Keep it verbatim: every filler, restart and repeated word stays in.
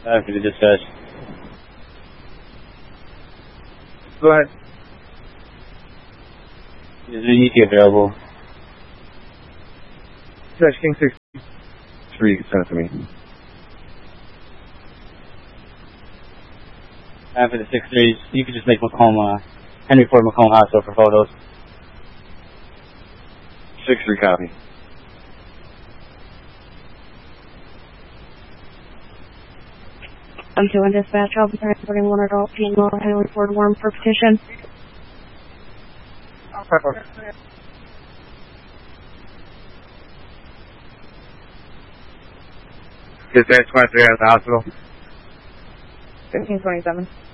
After the dispatch. Go ahead. Is the E T available? Dispatch King six three, you can send it to me. After the six three, you could just make Macomb, uh, Henry Ford Macomb Hospital for photos. six three copy. I'm doing dispatch. I'll be transporting one adult female Henry Ford Warm for petition. Dispatch twenty-three out of the hospital. fifteen twenty-seven.